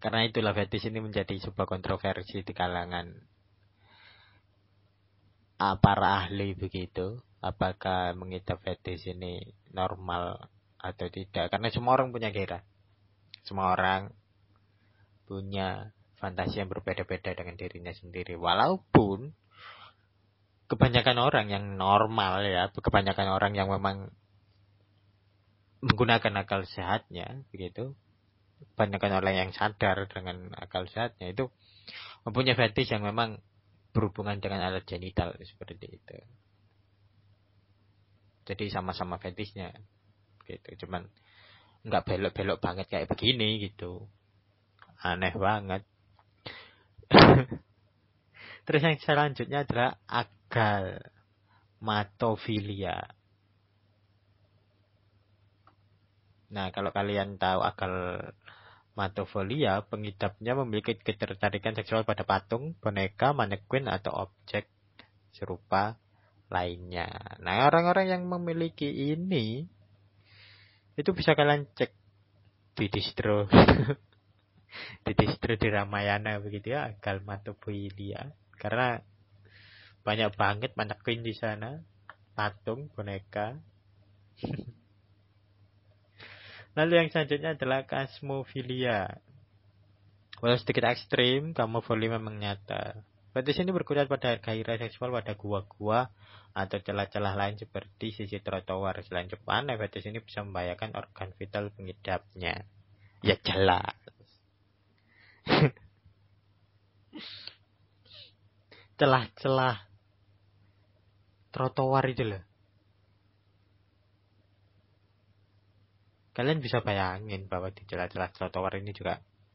Karena itulah fetish ini menjadi sebuah kontroversi di kalangan para ahli begitu. Apakah mengidap fetish ini normal atau tidak? Karena semua orang punya gairah. Semua orang punya fantasi yang berbeda-beda dengan dirinya sendiri. Walaupun kebanyakan orang yang normal ya, kebanyakan orang yang memang menggunakan akal sehatnya begitu, kebanyakan orang yang sadar dengan akal sehatnya itu mempunyai fetish yang memang berhubungan dengan alat genital seperti itu. Jadi sama-sama fetishnya gitu, cuman nggak belok-belok banget kayak begini gitu, aneh banget. Terus yang selanjutnya adalah agalmatofilia. Nah, kalau kalian tahu agalmatofilia, pengidapnya memiliki ketertarikan seksual pada patung, boneka, mannequin, atau objek serupa lainnya. Nah, orang-orang yang memiliki ini itu bisa kalian cek di distro di Ramayana begitu ya, agalmatofilia. Karena banyak banget mannequin di sana, patung, boneka. Lalu yang selanjutnya adalah kasmofilia. Walau sedikit ekstrim, kamofili memang nyata. Fetish ini berkutat pada gairah seksual pada gua-gua atau celah-celah lain seperti sisi trotoar. Selain Jepang, fetish ini bisa membahayakan organ vital pengidapnya. Ya jelas. Celah-celah trotoar itu loh. Kalian bisa bayangin bahwa di celah-celah trotoar ini juga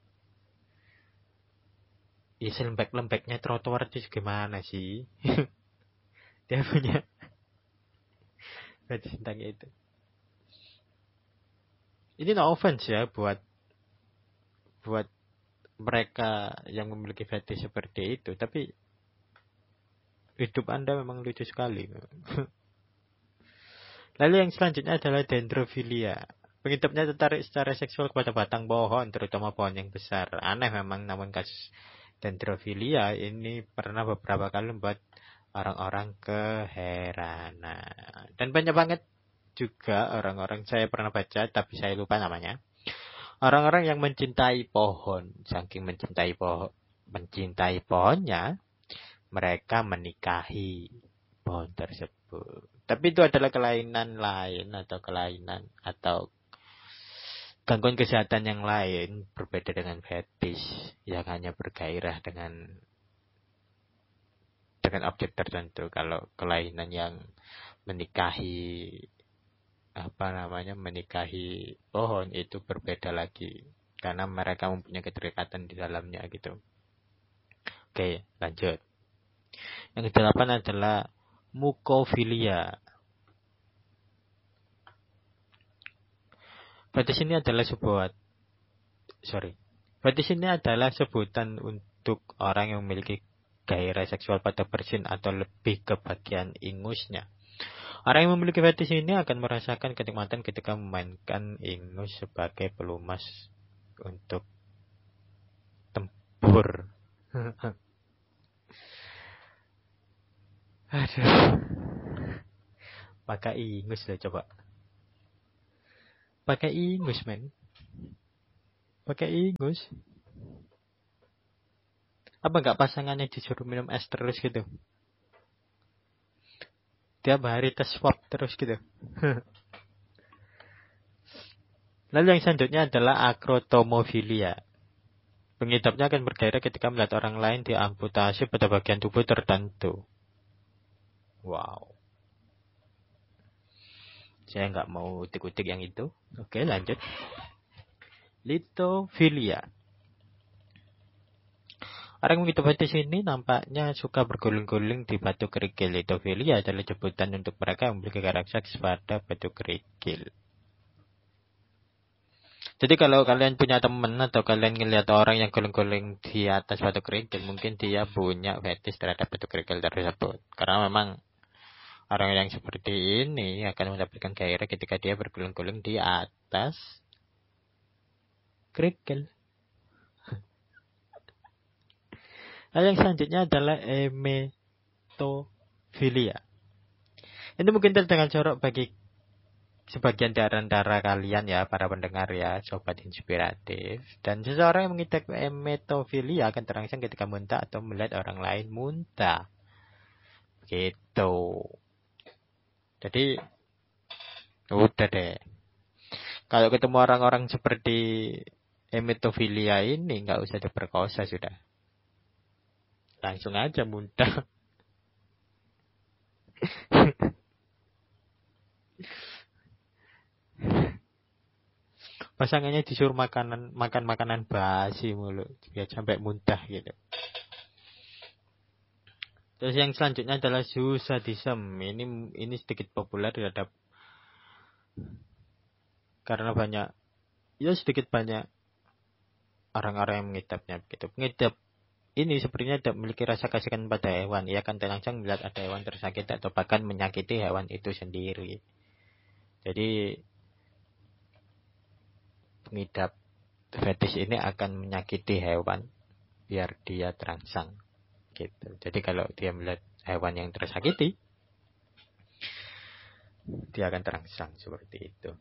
ya selembek-lembeknya trotoar itu gimana sih? Dia punya fetish tentang itu. Ini no offense ya buat mereka yang memiliki fetish seperti itu, tapi hidup Anda memang lucu sekali. Lalu yang selanjutnya adalah dendrofilia. Pengidapnya tertarik secara seksual kepada batang pohon, terutama pohon yang besar. Aneh memang, namun kasus dendrofilia ini pernah beberapa kali membuat orang-orang keheranan. Dan banyak banget juga orang-orang, saya pernah baca tapi saya lupa namanya, orang-orang yang mencintai pohon. Saking mencintai pohonnya, mereka menikahi pohon tersebut. Tapi itu adalah kelainan atau gangguan kesehatan yang lain, berbeda dengan fetish yang hanya bergairah dengan objek tertentu. Kalau kelainan yang menikahi pohon itu berbeda lagi, karena mereka mempunyai keterikatan di dalamnya gitu. Oke, lanjut. Yang ke-8 adalah mukofilia. Fetish ini adalah sebutan untuk orang yang memiliki gairah seksual pada bersin atau lebih ke bagian ingusnya. Orang yang memiliki fetish ini akan merasakan kenikmatan ketika memainkan ingus sebagai pelumas untuk tempur. Aduh. Pakai ingus lah coba. Pakai ingus, men. Pakai ingus. Apa enggak pasangannya disuruh minum es terus gitu? Tiap hari tes swab terus gitu. Lalu yang selanjutnya adalah akrotomofilia. Pengidapnya akan bergairah ketika melihat orang lain diamputasi pada bagian tubuh tertentu. Wow. Saya nggak mau utik-utik yang itu. Oke, lanjut. Litofilia. Orang yang mengidap fetish ini nampaknya suka berguling-guling di batu kerikil. Litofilia adalah sebutan untuk mereka yang memiliki karakter seks pada batu kerikil. Jadi kalau kalian punya teman atau kalian ngelihat orang yang guling-guling di atas batu kerikil, mungkin dia punya fetish terhadap batu kerikil tersebut. Karena memang orang yang seperti ini akan mendapatkan gairah ketika dia berguling-guling di atas kerikil. Lalu yang selanjutnya adalah emetofilia. Ini mungkin terdengar jorok bagi sebagian dari antara kalian ya, para pendengar ya, sobat inspiratif. Dan seseorang yang mengidap emetofilia akan terangsang ketika muntah atau melihat orang lain muntah. Gitu. Jadi, udah deh. Kalau ketemu orang-orang seperti emetofilia ini, nggak usah diperkosa sudah. Langsung aja muntah. Pasangannya disuruh makan makanan basi mulu, biar sampai muntah gitu. Terus yang selanjutnya adalah zoosadism. Ini sedikit populer terhadap karena sedikit banyak orang-orang yang mengidapnya begitu. Pengidap ini sepertinya tidak memiliki rasa kasihan pada hewan. Ia akan terangsang melihat ada hewan tersakiti atau bahkan menyakiti hewan itu sendiri. Jadi pengidap fetish ini akan menyakiti hewan biar dia terangsang gitu. Jadi kalau dia melihat hewan yang tersakiti, dia akan terangsang seperti itu.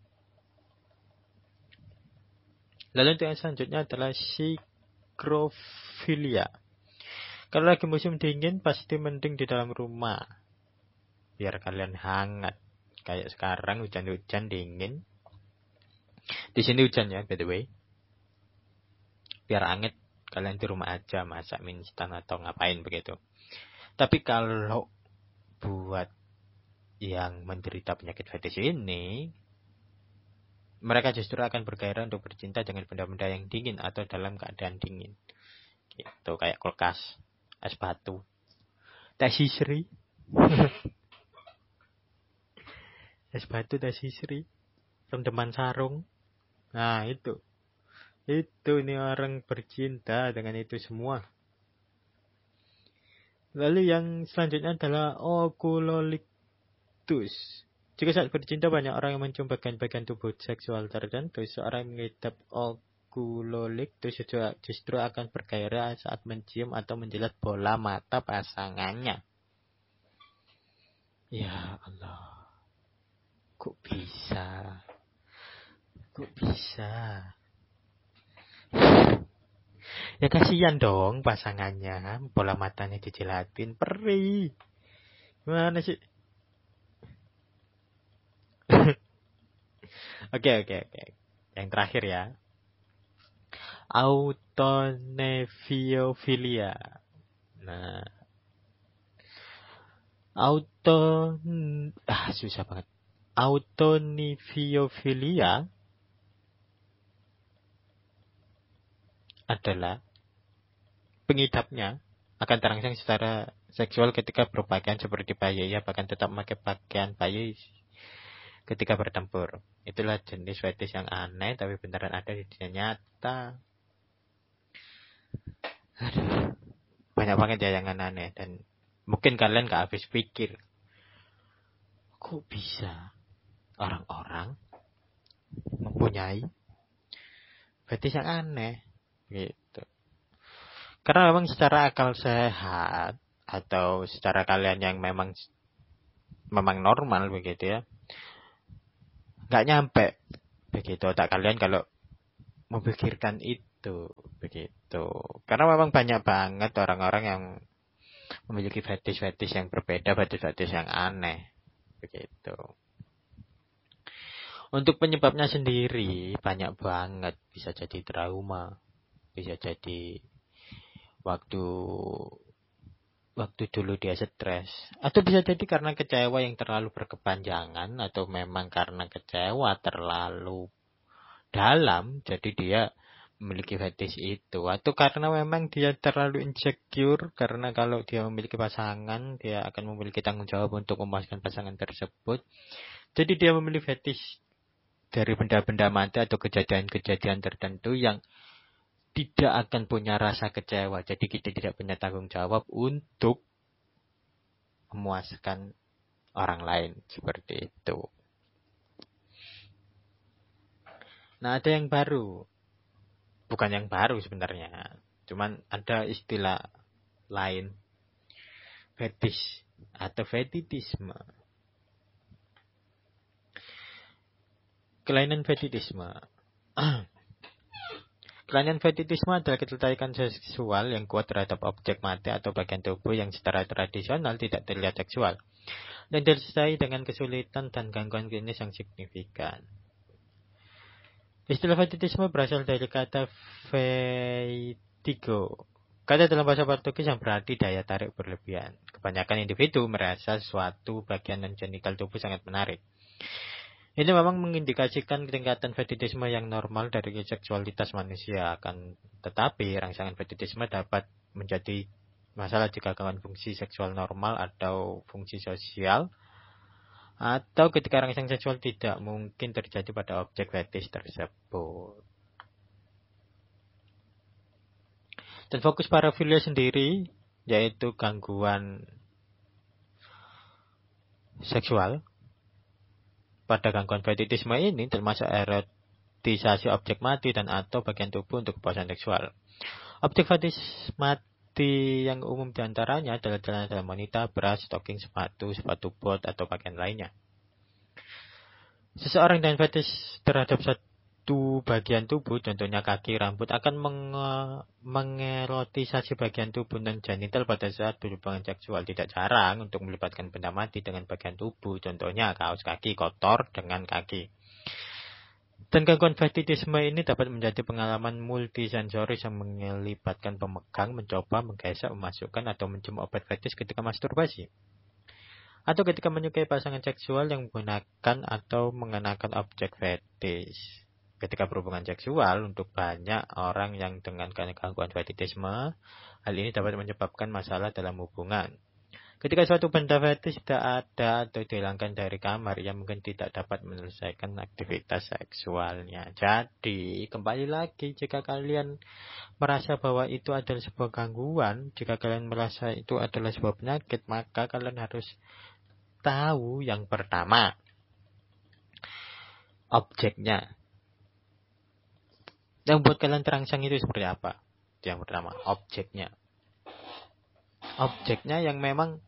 Lalu yang selanjutnya adalah sikrofilia. Kalau lagi musim dingin pasti mending di dalam rumah biar kalian hangat. Kayak sekarang hujan-hujan dingin. Di sini hujan ya, by the way. Biar anget, kalian di rumah aja masak mie instan atau ngapain begitu. Tapi kalau buat yang menderita penyakit fetish ini, mereka justru akan bergairah untuk bercinta dengan benda-benda yang dingin atau dalam keadaan dingin. Gitu, kayak kulkas, es batu, teh sisri. Es batu, teh sisri, rendeman sarung. Nah, itu ini orang bercinta dengan itu semua. Lalu yang selanjutnya adalah oculolictus. Jika saat bercinta banyak orang yang mencium bagian tubuh seksual tertentu, seorang yang mengidap oculolictus justru akan bergairah saat mencium atau menjilat bola mata pasangannya. Ya Allah, kok bisa? Ya kasihan dong pasangannya, bola matanya dijilatin, perih. Gimana sih? Oke. Yang terakhir ya. Autonefiofilia. Nah, susah banget. Autonefiofilia adalah pengidapnya akan terangsang secara seksual ketika berpakaian seperti bayi, ya bahkan tetap memakai pakaian bayi ketika bertempur. Itulah jenis fetish yang aneh tapi beneran ada di dunia nyata. Aduh, banyak banget ya yang aneh dan mungkin kalian gak habis pikir. Kok bisa orang-orang mempunyai fetish yang aneh gitu. Karena memang secara akal sehat atau secara kalian yang memang normal begitu ya, nggak nyampe begitu otak kalian kalau memikirkan itu begitu. Karena memang banyak banget orang-orang yang memiliki fetish yang berbeda, fetish yang aneh begitu. Untuk penyebabnya sendiri banyak banget, bisa jadi trauma, bisa jadi waktu dulu dia stres, atau bisa jadi karena kecewa yang terlalu berkepanjangan, atau memang karena kecewa terlalu dalam jadi dia memiliki fetish itu, atau karena memang dia terlalu insecure karena kalau dia memiliki pasangan dia akan memiliki tanggung jawab untuk memuaskan pasangan tersebut, jadi dia memiliki fetish dari benda-benda mati atau kejadian-kejadian tertentu yang tidak akan punya rasa kecewa. Jadi kita tidak punya tanggung jawab untuk memuaskan orang lain seperti itu. Nah, ada yang baru. Bukan yang baru sebenarnya. Cuman ada istilah lain. Fetish atau fetishisme. Kelainan fetishisme. Kelainan fetishisme adalah ketertarikan seksual yang kuat terhadap objek mata atau bagian tubuh yang secara tradisional tidak terlihat seksual, dan disertai dengan kesulitan dan gangguan klinis yang signifikan. Istilah fetishisme berasal dari kata vertigo. Kata dalam bahasa Portugis yang berarti daya tarik berlebihan. Kebanyakan individu merasa suatu bagian non-genital tubuh sangat menarik. Ini memang mengindikasikan tingkatan fetishisme yang normal dari seksualitas manusia. Akan tetapi, rangsangan fetishisme dapat menjadi masalah jika gangguan fungsi seksual normal atau fungsi sosial, atau ketika rangsangan seksual tidak mungkin terjadi pada objek fetish tersebut. Dan fokus parafilia sendiri, yaitu gangguan seksual. Pada gangguan fetishisme ini termasuk erotisasi objek mati dan atau bagian tubuh untuk kepuasan seksual. Objek fetish mati yang umum diantaranya adalah celana wanita, bra, stocking, sepatu bot, atau pakaian lainnya. Seseorang dengan fetish terhadap satu bagian tubuh, contohnya kaki, rambut, akan mengerotisasi bagian tubuh non-genital pada saat berhubungan seksual. Tidak jarang untuk melibatkan benda mati dengan bagian tubuh, contohnya kaos kaki kotor dengan kaki. Dan gangguan fetishisme ini dapat menjadi pengalaman multisensoris yang melibatkan pemegang, mencoba, menggesek, memasukkan, atau mencium obat fetish ketika masturbasi. Atau ketika menyukai pasangan seksual yang menggunakan atau mengenakan objek fetish. Ketika berhubungan seksual, untuk banyak orang yang dengan gangguan fetishisme, hal ini dapat menyebabkan masalah dalam hubungan. Ketika suatu benda fetish tidak ada atau dihilangkan dari kamar, ia mungkin tidak dapat menyelesaikan aktivitas seksualnya. Jadi, kembali lagi, jika kalian merasa bahwa itu adalah sebuah gangguan, jika kalian merasa itu adalah sebuah penyakit, maka kalian harus tahu yang pertama, objeknya. Yang buat kalian terangsang itu seperti apa? Yang pertama, objeknya. Objeknya yang memang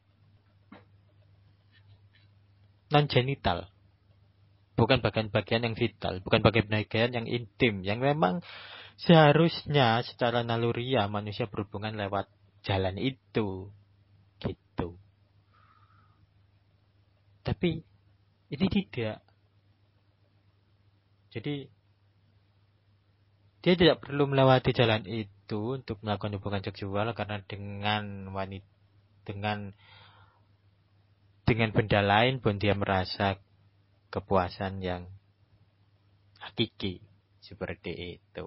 non-genital. Bukan bagian-bagian yang vital. Bukan bagian-bagian yang intim. Yang memang seharusnya secara naluriah manusia berhubungan lewat jalan itu. Gitu. Tapi ini tidak. Jadi dia tidak perlu melewati jalan itu untuk melakukan hubungan seksual, karena dengan wanita, dengan benda lain pun dia merasa kepuasan yang hakiki seperti itu.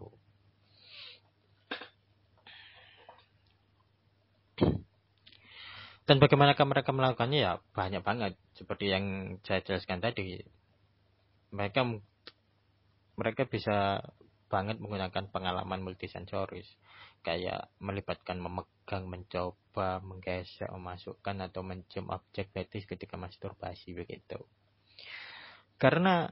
Dan bagaimana mereka melakukannya? Ya banyak banget, seperti yang saya jelaskan tadi. Mereka bisa banget menggunakan pengalaman multisensoris, kayak melibatkan memegang, mencoba, menggesek, memasukkan, atau mencium objek fetish ketika masturbasi begitu. Karena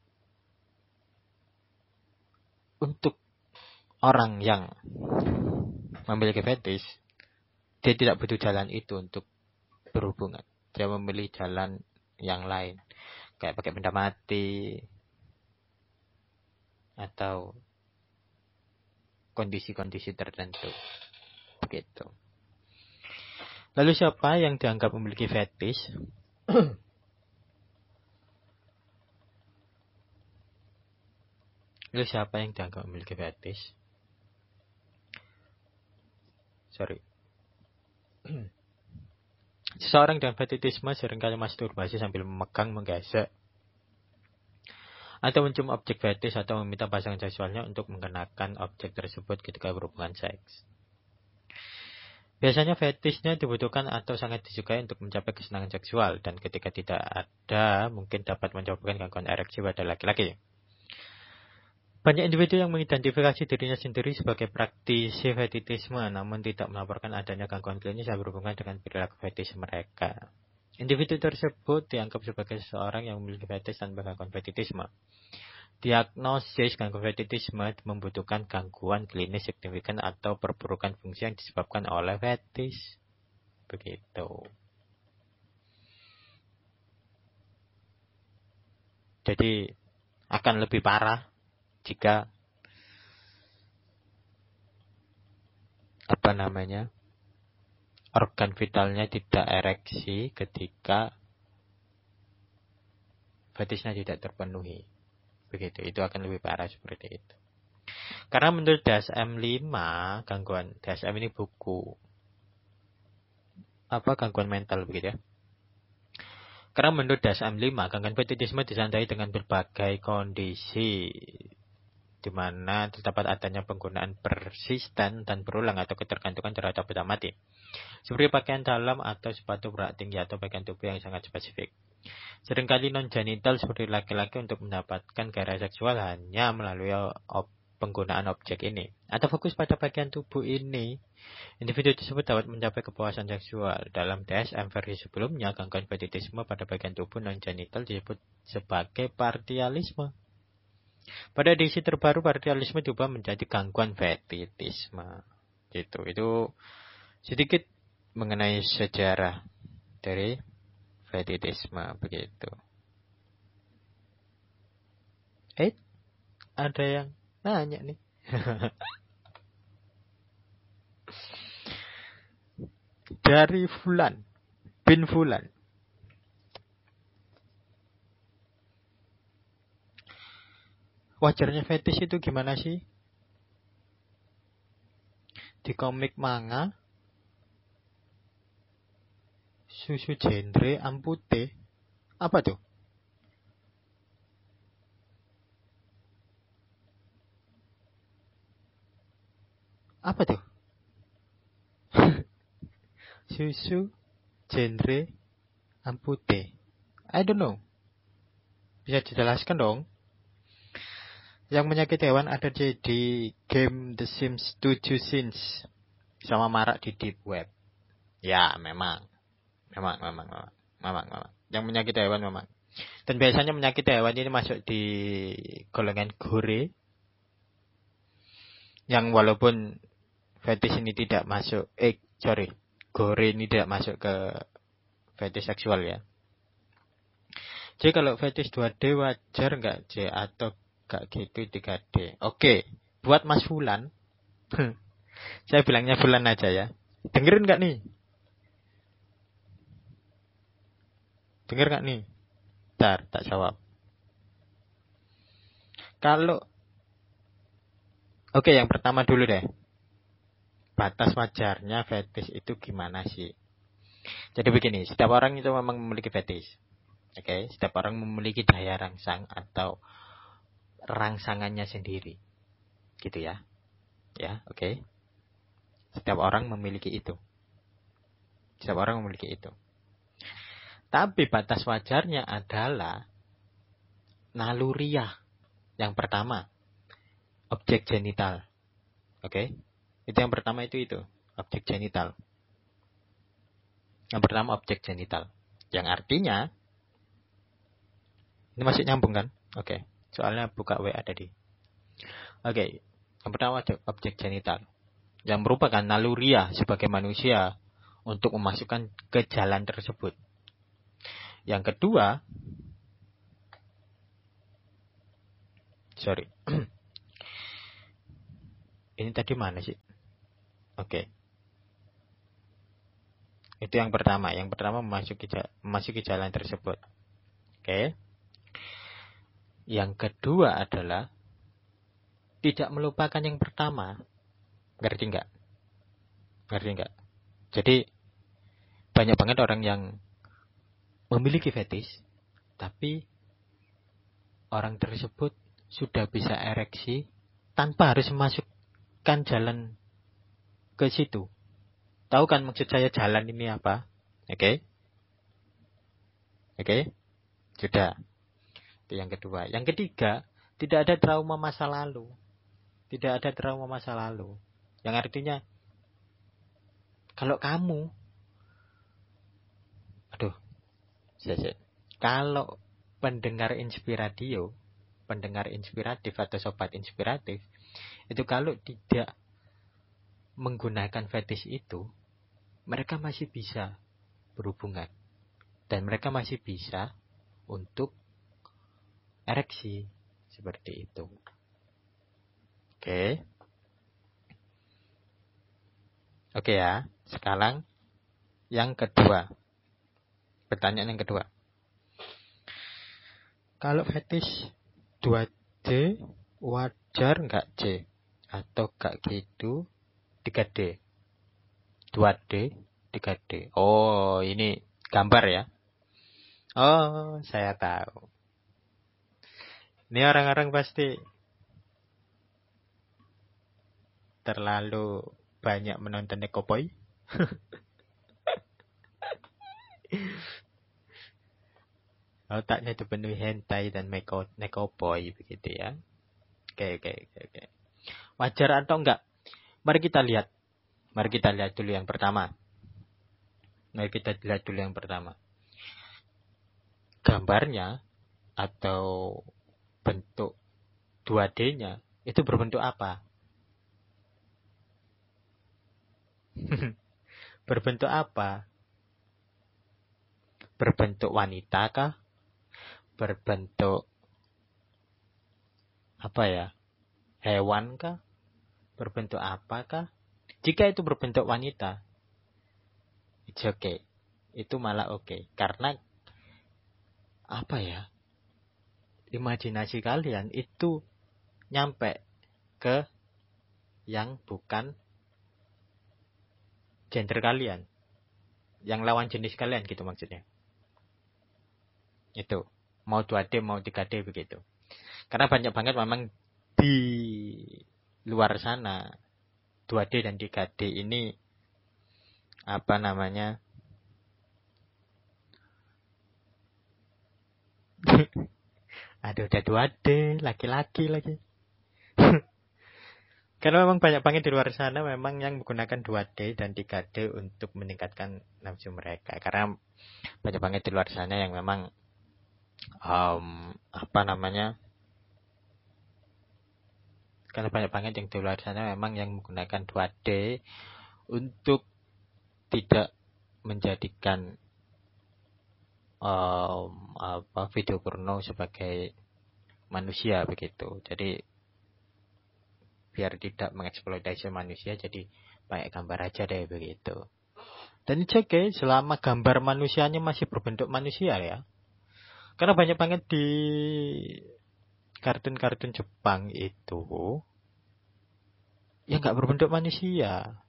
untuk orang yang memiliki fetish, dia tidak butuh jalan itu untuk berhubungan. Dia memilih jalan yang lain, kayak pakai benda mati atau kondisi-kondisi tertentu begitu. Lalu siapa yang dianggap memiliki fetish? Lalu siapa yang dianggap memiliki fetish? Seseorang dengan fetishisme seringkali masturbasi sambil memegang, menggesek, atau mencium objek fetish, atau meminta pasangan seksualnya untuk mengenakan objek tersebut ketika berhubungan seks. Biasanya fetishnya dibutuhkan atau sangat disukai untuk mencapai kesenangan seksual, dan ketika tidak ada, mungkin dapat menyebabkan gangguan ereksi pada laki-laki. Banyak individu yang mengidentifikasi dirinya sendiri sebagai praktisi fetishisme, namun tidak melaporkan adanya gangguan klinis yang berhubungan dengan perilaku fetish mereka. Individu tersebut dianggap sebagai seseorang yang memiliki fetish tanpa gangguan fetishisme. Diagnosis gangguan fetishisme membutuhkan gangguan klinis signifikan atau perburukan fungsi yang disebabkan oleh fetis. Begitu. Jadi akan lebih parah jika organ vitalnya tidak ereksi ketika fetisnya tidak terpenuhi. Begitu, itu akan lebih parah seperti itu. Karena menurut DSM-5, gangguan DSM ini buku gangguan mental begitu ya. Karena menurut DSM-5, gangguan fetishisme ditandai dengan berbagai kondisi di mana terdapat adanya penggunaan persisten dan berulang atau ketergantungan terhadap benda mati. Seperti pakaian dalam atau sepatu berat tinggi atau bagian tubuh yang sangat spesifik. Seringkali non-genital seperti laki-laki untuk mendapatkan gairah seksual hanya melalui penggunaan objek ini. Atau fokus pada bagian tubuh ini. Individu tersebut dapat mencapai kepuasan seksual. Dalam DSM versi sebelumnya, gangguan fetishisme pada bagian tubuh non-genital disebut sebagai partialisme. Pada edisi terbaru, partialisme diubah menjadi gangguan fetishisme. Gitu. Itu sedikit mengenai sejarah dari fetishisme begitu. Ada yang nanya nih. Dari Fulan bin Fulan. Wajarnya fetish itu gimana sih? Di komik manga, susu genre ampute. Apa tuh? Apa tuh? Susu genre ampute. I don't know. Bisa dijelaskan dong? Yang menyakiti hewan ada di game The Sims 7 Sins. Sama marak di Deep Web. Ya, memang. Yang menyakiti hewan memang. Dan biasanya menyakiti hewan ini masuk di golongan gore. Yang walaupun fetish ini tidak masuk, gore ini tidak masuk ke fetish seksual ya. Jadi kalau fetish 2D wajar nggak J atau nggak gitu 3D? Oke, buat Mas Fulan, saya bilangnya Fulan aja ya. Dengerin nggak nih? Denger nggak nih? Bentar, tak jawab. Oke, yang pertama dulu deh. Batas wajarnya fetish itu gimana sih? Jadi begini, setiap orang itu memang memiliki fetish. Oke, setiap orang memiliki daya rangsang atau rangsangannya sendiri. Gitu ya. Ya, oke. Setiap orang memiliki itu. Tapi batas wajarnya adalah naluriah. Yang pertama, objek genital. Oke? Itu yang pertama itu. Objek genital. Yang pertama objek genital. Yang artinya, ini masih nyambung kan? Oke. Soalnya buka WA tadi. Oke. Yang pertama objek genital. Yang merupakan naluriah sebagai manusia untuk memasukkan ke jalan tersebut. Yang kedua, ini tadi mana sih? Oke. Itu yang pertama. Yang pertama memasuki jalan tersebut. Oke. Yang kedua adalah tidak melupakan yang pertama. Ngerti nggak? Jadi banyak banget orang yang memiliki fetish, tapi orang tersebut sudah bisa ereksi tanpa harus memasukkan jalan ke situ. Tahu kan maksud saya jalan ini apa? Oke? Sudah. Itu yang kedua. Yang ketiga, tidak ada trauma masa lalu. Yang artinya, kalau kamu, kalau pendengar Inspiradio pendengar inspiratif atau sobat inspiratif, itu kalau tidak menggunakan fetish itu, mereka masih bisa berhubungan. Dan mereka masih bisa untuk ereksi. Seperti itu. Oke. Oke ya. Sekarang yang kedua. Pertanyaan yang kedua. Kalau fetish 2D wajar nggak C? Atau nggak gitu 3D? 2D, 3D. Oh, ini gambar ya? Oh, saya tahu. Ini orang-orang pasti terlalu banyak menonton Nekoboy. Otaknya dipenuhi hentai dan Nekoboy begitu ya. Oke. Wajar atau enggak? Mari kita lihat. Mari kita lihat dulu yang pertama. Gambarnya atau bentuk 2D-nya itu berbentuk apa? Berbentuk apa? Berbentuk wanita kah? Berbentuk apa ya? Hewan kah? Berbentuk apakah? Jika itu berbentuk wanita, it's okay. Itu malah okay. Karena apa ya? Imajinasi kalian itu nyampe ke yang bukan gender kalian. Yang lawan jenis kalian gitu maksudnya. Itu. Mau 2D, mau 3D begitu. Karena banyak banget memang di luar sana 2D dan 3D ini apa namanya? Aduh, udah 2D, laki-laki lagi. Karena memang banyak banget di luar sana memang yang menggunakan 2D dan 3D untuk meningkatkan nafsu mereka. Karena banyak banget di luar sana yang memang apa namanya? Karena banyak banget yang di luar sana memang yang menggunakan 2D untuk tidak menjadikan video porno sebagai manusia begitu. Jadi biar tidak mengeksploitasi manusia, jadi pakai gambar aja deh begitu. Dan itu oke, selama gambar manusianya masih berbentuk manusia ya. Karena banyak banget di kartun-kartun Jepang itu yang nggak berbentuk manusia.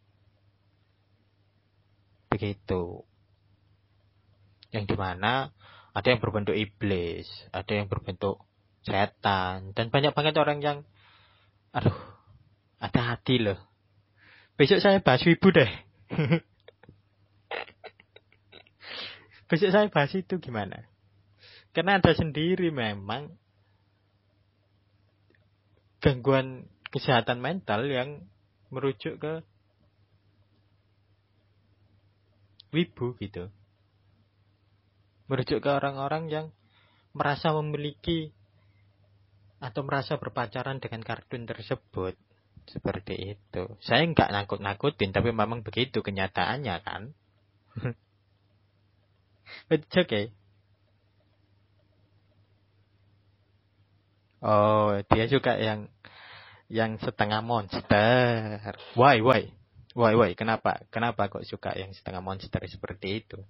Begitu. Yang dimana ada yang berbentuk iblis, ada yang berbentuk setan, dan banyak banget orang yang aduh, ada hati loh. Besok saya bahas wibu deh. Besok saya bahas itu gimana? Karena ada sendiri memang gangguan kesehatan mental yang merujuk ke wibu gitu. Merujuk ke orang-orang yang merasa memiliki atau merasa berpacaran dengan kartun tersebut. Seperti itu. Saya nggak nakut-nakutin, tapi memang begitu kenyataannya kan. But it's okay. Oh, dia suka yang setengah monster. Why? Kenapa kok suka yang setengah monster seperti itu?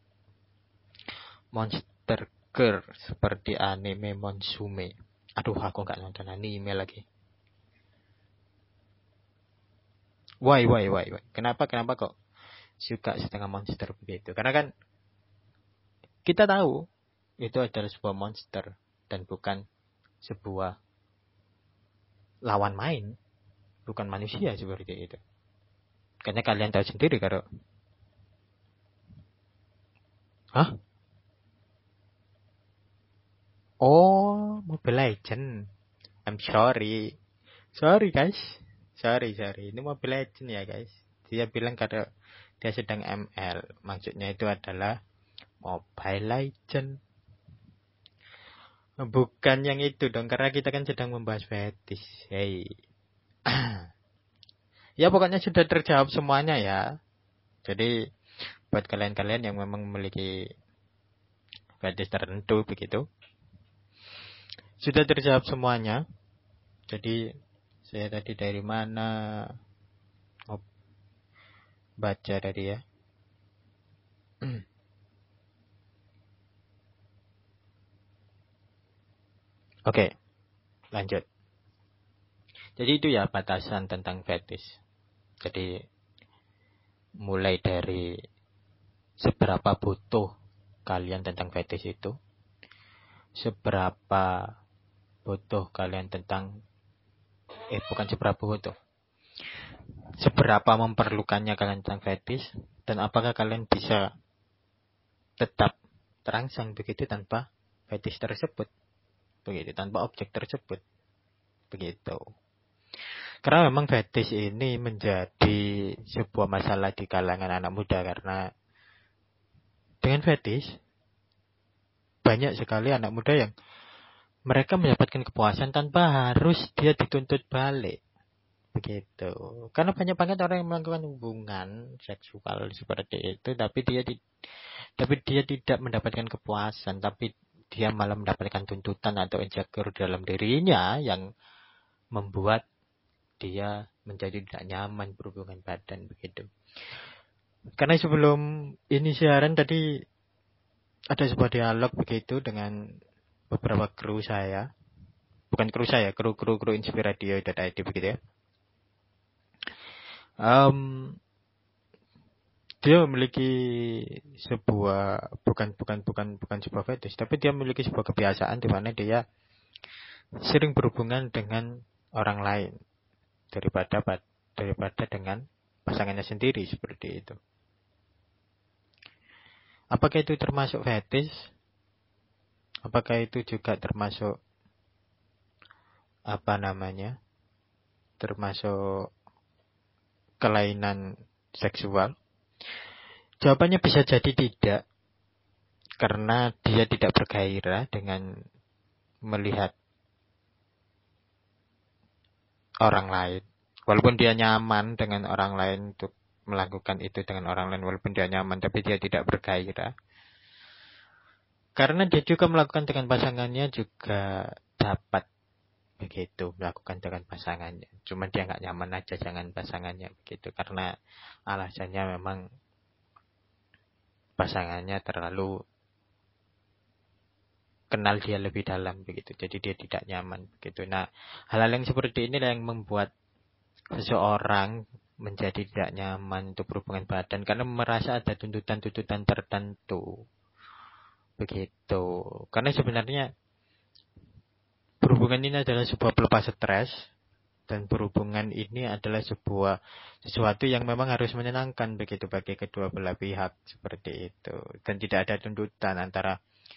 Monster Girl seperti anime Monsume. Aduh, aku nggak nonton anime lagi. Why? Kenapa kok suka setengah monster begitu? Karena kan kita tahu itu adalah sebuah monster dan bukan sebuah lawan main, bukan manusia seperti itu. Karena kalian tahu sendiri kalau Oh, Mobile Legend. I'm sorry. Sorry guys. Sorry. Ini Mobile Legend ya guys. Dia bilang kalau dia sedang ML. Maksudnya itu adalah Mobile Legend. Bukan yang itu dong, karena kita kan sedang membahas fetis. Hey. Ya pokoknya sudah terjawab semuanya ya. Jadi buat kalian-kalian yang memang memiliki fetis tertentu begitu, sudah terjawab semuanya. Jadi saya tadi dari mana baca tadi ya. Oke, lanjut. Jadi itu ya batasan tentang fetis. Jadi mulai dari seberapa butuh kalian tentang fetis itu, seberapa butuh kalian tentang bukan seberapa butuh, seberapa memerlukannya kalian tentang fetis, dan apakah kalian bisa tetap terangsang begitu tanpa fetis tersebut, begitu, tanpa objek tersebut, begitu. Karena memang fetis ini menjadi sebuah masalah di kalangan anak muda, karena dengan fetis banyak sekali anak muda yang mereka mendapatkan kepuasan tanpa harus dia dituntut balik, begitu. Karena banyak banget orang yang melakukan hubungan seksual seperti itu, tapi dia tidak mendapatkan kepuasan, tapi dia malah mendapatkan tuntutan atau insecure dalam dirinya yang membuat dia menjadi tidak nyaman berhubungan badan, begitu. Karena sebelum ini siaran tadi ada sebuah dialog begitu dengan beberapa kru saya. Bukan kru saya, kru Inspiradio.id begitu ya. Dia memiliki sebuah bukan sebuah fetish, tapi dia memiliki sebuah kebiasaan di mana dia sering berhubungan dengan orang lain daripada dengan pasangannya sendiri, seperti itu. Apakah itu termasuk fetish? Apakah itu juga termasuk termasuk kelainan seksual? Jawabannya bisa jadi tidak, karena dia tidak bergairah dengan melihat orang lain. Walaupun dia nyaman dengan orang lain untuk melakukan itu dengan orang lain, walaupun dia nyaman, tapi dia tidak bergairah. Karena dia juga melakukan dengan pasangannya juga dapat begitu, melakukan dengan pasangannya. Cuma dia nggak nyaman aja dengan pasangannya begitu, karena alasannya memang pasangannya terlalu kenal dia lebih dalam begitu, jadi dia tidak nyaman begitu. Nah, hal-hal yang seperti ini yang membuat seseorang menjadi tidak nyaman untuk berhubungan badan, karena merasa ada tuntutan-tuntutan tertentu begitu. Karena sebenarnya berhubungan ini adalah sebuah pelepas stres, dan berhubungan ini adalah sesuatu yang memang harus menyenangkan begitu bagi kedua belah pihak, seperti itu. Dan tidak ada tuntutan antara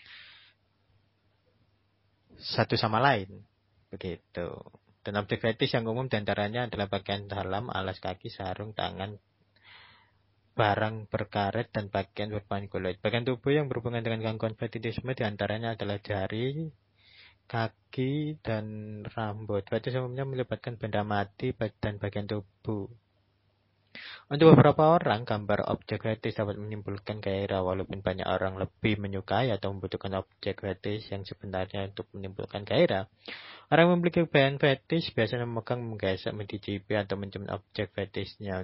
satu sama lain, begitu. Dan objek fetish yang umum diantaranya adalah bagian dalam, alas kaki, sarung, tangan, barang berkaret, dan bagian berpangkulit. Bagian tubuh yang berhubungan dengan gangguan fetishisme diantaranya adalah jari, kaki, dan rambut. Fetish umumnya melibatkan benda mati dan bagian tubuh. Untuk beberapa orang, gambar objek fetish dapat menimbulkan gairah, walaupun banyak orang lebih menyukai atau membutuhkan objek fetish yang sebenarnya untuk menimbulkan gairah. Orang yang memiliki bahan fetish biasanya memegang, menggesek, mencicipi, atau mencium objek fetishnya